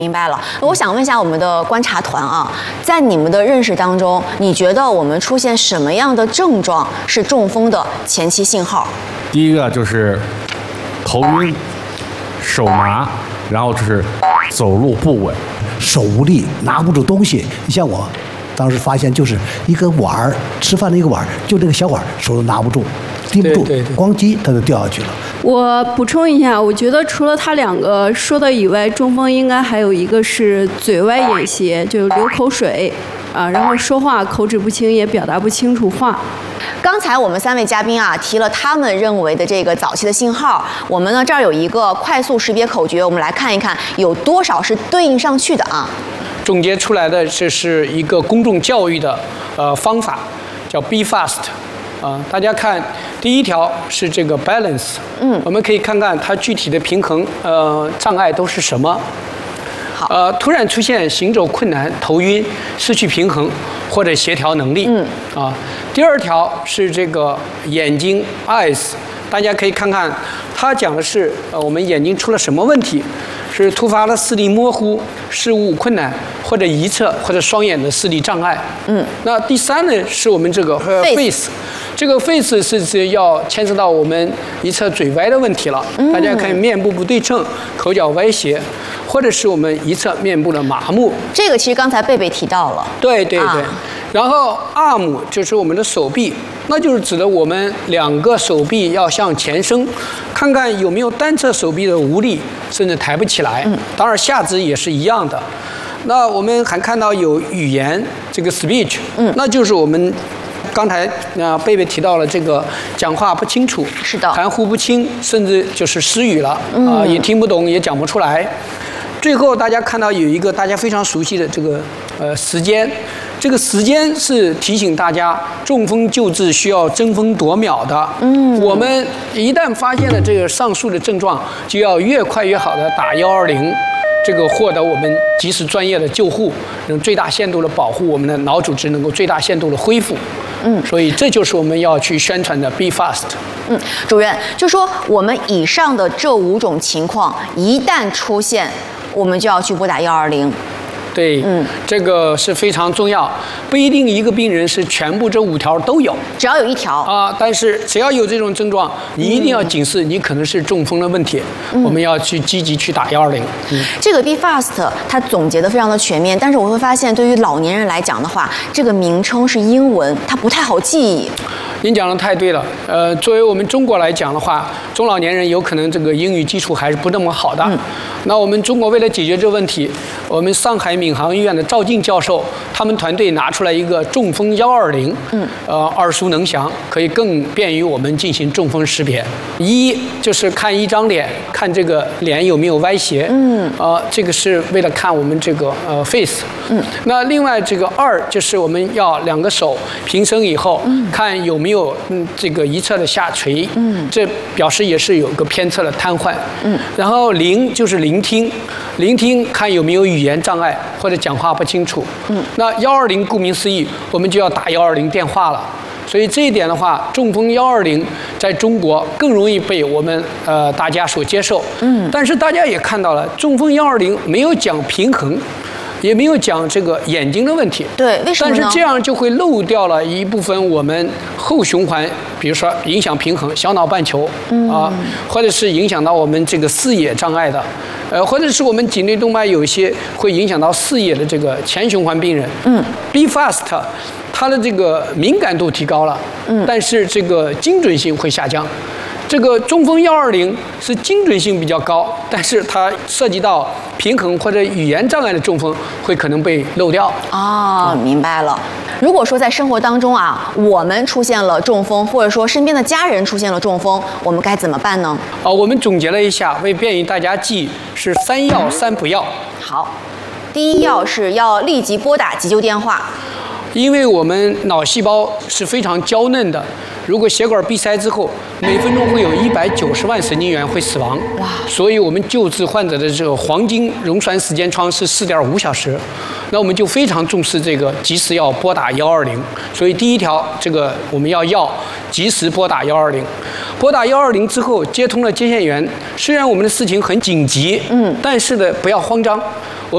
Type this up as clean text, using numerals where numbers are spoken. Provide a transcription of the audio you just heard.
明白了，我想问一下我们的观察团啊，在你们的认识当中，你觉得我们出现什么样的症状是中风的前期信号？ 第一个就是头晕、手麻，然后就是走路不稳、 手无力，拿不住东西。你像我，当时发现就是一个碗儿，吃饭的一个碗儿，就这个小碗儿，手都拿不住，提不住，咣叽它就掉下去了。 我补充一下，我觉得除了他两个说的以外，中风应该还有一个是嘴歪眼斜，就流口水啊，然后说话口齿不清，也表达不清楚话。 刚才我们3位嘉宾啊提了他们认为的这个早期的信号，我们呢这儿有一个快速识别口诀，我们来看一看有多少是对应上去的啊。 总结出来的这是一个公众教育的方法，叫 Be Fast。大家看第一条是这个 balance， 我们可以看看它具体的平衡障碍都是什么。好，突然出现行走困难、头晕、失去平衡或者协调能力。第二条是这个眼睛 eyes， 大家可以看看，它讲的是我们眼睛出了什么问题，是突发的视力模糊、视物困难，或者一侧或者双眼的视力障碍。那第三呢是我们这个 face。这个 face 是要牵涉到我们一侧嘴歪的问题了，大家看面部不对称、口角歪斜，或者是我们一侧面部的麻木。 这个其实刚才贝贝提到了。 对。然后 arm 就是我们的手臂，那就是指的我们2个手臂要向前伸，看看有没有单侧手臂的无力，甚至抬不起来。当然下肢也是一样的。那我们还看到有语言这个 speech，那就是我们刚才贝贝提到了这个讲话不清楚， 是的， 含糊不清，甚至就是失语了，也听不懂，也讲不出来。最后大家看到有一个大家非常熟悉的这个时间，这个时间是提醒大家中风救治需要争分夺秒的。我们一旦发现了这个上述的症状，就要越快越好的打120。这个获得我们及时专业的救护，能最大限度的保护我们的脑组织能够最大限度的恢复。所以这就是我们要去宣传的 Be Fast。 主任就说我们以上的这5种情况一旦出现，我们就要去拨打120。 对，这个是非常重要，不一定一个病人是全部这5条都有， 只要有1条啊，但是只要有这种症状，你一定要警示，你可能是中风的问题，我们要去积极去打120。 这个 Be Fast 它总结的非常的全面，但是我会发现对于老年人来讲的话，这个名称是英文，它不太好记忆。 您讲的太对了，作为我们中国来讲的话，中老年人有可能这个英语基础还是不那么好的。那我们中国为了解决这个问题，我们上海闵行医院的赵静教授，他们团队拿出来一个中风120，耳熟能详，可以更便于我们进行中风识别。一就是看一张脸，看这个脸有没有歪斜，这个是为了看我们这个face。那另外这个2就是我们要2个手平伸以后，看有没有这个一侧的下垂，这表示也是有个偏侧的瘫痪。然后0就是聆听看有没有语言障碍或者讲话不清楚。那120顾名思义，我们就要打120电话了。所以这一点的话，中风120在中国更容易被我们大家所接受。但是大家也看到了，中风120没有讲平衡。也没有讲这个眼睛的问题， 对，为什么呢？ 但是这样就会漏掉了一部分我们后循环，比如说影响平衡、小脑半球或者是影响到我们这个视野障碍的，或者是我们颈椎动脉有一些会影响到视野的这个前循环病人。Be Fast， 它的这个敏感度提高了，但是这个精准性会下降。这个中风120是精准性比较高，但是它涉及到平衡或者语言障碍的中风，会可能被漏掉。 明白了。如果说在生活当中啊，我们出现了中风，或者说身边的家人出现了中风，我们该怎么办呢？ 我们总结了一下，为便于大家记，是3要3不要。 好，第一要是要立即拨打急救电话， 因为我们脑细胞是非常娇嫩的。如果血管闭塞之后，每分钟会有190万神经元会死亡。所以我们救治患者的这个黄金溶栓时间窗是4.5小时。那我们就非常重视这个，及时要拨打120。所以第一条，这个我们要及时拨打120。拨打120之后，接通了接线员。虽然我们的事情很紧急，但是呢，不要慌张。